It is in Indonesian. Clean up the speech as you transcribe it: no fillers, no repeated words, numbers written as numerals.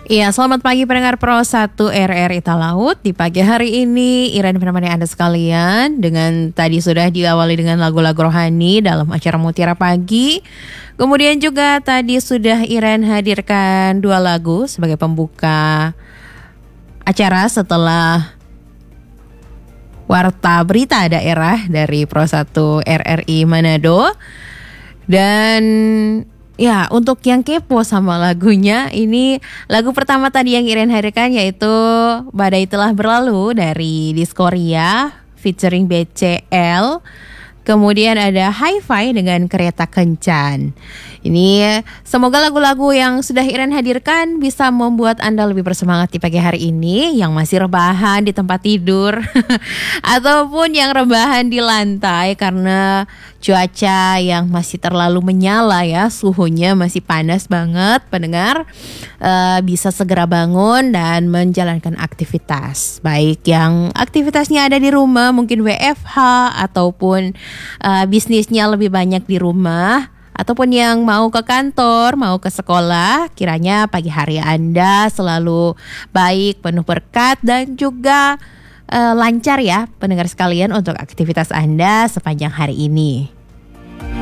Iya, selamat pagi pendengar Pro 1 RRI Talaut. Di pagi hari ini, Iren menemani Anda sekalian dengan tadi sudah diawali dengan lagu-lagu rohani dalam acara Mutiara Pagi. Kemudian juga tadi sudah Iren hadirkan 2 lagu sebagai pembuka acara setelah Warta Berita Daerah dari Pro 1 RRI Manado. Dan ya, untuk yang kepo sama lagunya, ini lagu pertama tadi yang Iren hadirkan yaitu Badai Telah Berlalu dari Diskoria featuring BCL. Kemudian ada Hi-Fi dengan Kereta Kencan. Ini semoga lagu-lagu yang sudah Iren hadirkan bisa membuat Anda lebih bersemangat di pagi hari ini, yang masih rebahan di tempat tidur ataupun yang rebahan di lantai karena cuaca yang masih terlalu menyala ya, suhunya masih panas banget. Pendengar bisa segera bangun dan menjalankan aktivitas, baik yang aktivitasnya ada di rumah, mungkin WFH ataupun bisnisnya lebih banyak di rumah, ataupun yang mau ke kantor, mau ke sekolah. Kiranya pagi hari Anda selalu baik, penuh berkat dan juga lancar ya pendengar sekalian untuk aktivitas Anda sepanjang hari ini.